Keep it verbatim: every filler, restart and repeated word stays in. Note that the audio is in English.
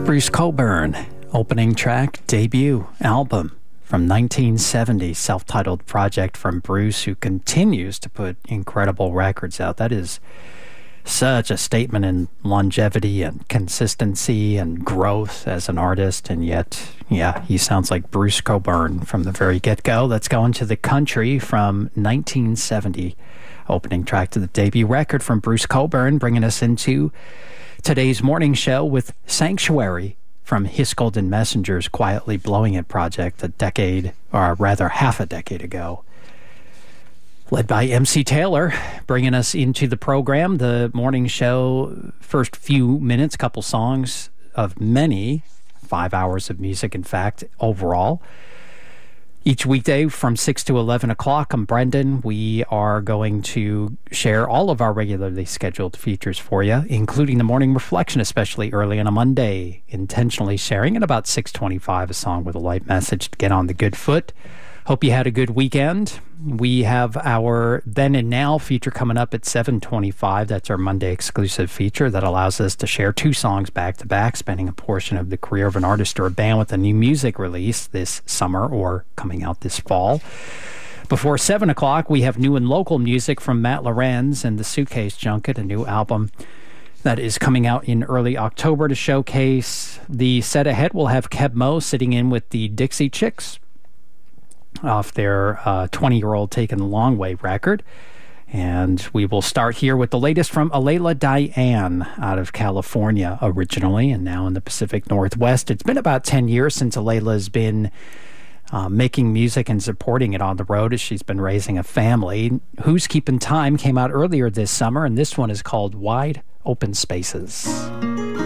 Bruce Cockburn, opening track, debut album from nineteen seventy, self-titled project from Bruce, who continues to put incredible records out. That is such a statement in longevity and consistency and growth as an artist, and yet, yeah, he sounds like Bruce Cockburn from the very get-go. Let's go into the country from nineteen seventy, opening track to the debut record from Bruce Cockburn, bringing us into today's morning show with Sanctuary from His Golden Messenger's Quietly Blowing It project a decade, or rather half a decade ago. Led by M C Taylor, bringing us into the program, the morning show, first few minutes, couple songs of many, five hours of music, in fact, overall. Each weekday from six to eleven o'clock, I'm Brendan. We are going to share all of our regularly scheduled features for you, including the morning reflection, especially early on a Monday, intentionally sharing at about six twenty-five a song with a light message to get on the good foot. Hope you had a good weekend. We have our Then and Now feature coming up at seven twenty-five. That's our Monday exclusive feature that allows us to share two songs back-to-back, spanning a portion of the career of an artist or a band with a new music release this summer or coming out this fall. Before seven o'clock, we have new and local music from Matt Lorenz and the Suitcase Junket, a new album that is coming out in early October to showcase. The set ahead will have Keb Mo sitting in with the Dixie Chicks off their uh, twenty-year-old Taken the Long Way record. And we will start here with the latest from Alayla Diane out of California originally, and now in the Pacific Northwest. It's been about ten years since Alayla's been uh, making music and supporting it on the road as she's been raising a family. Who's Keeping Time came out earlier this summer, and this one is called Wide Open Spaces.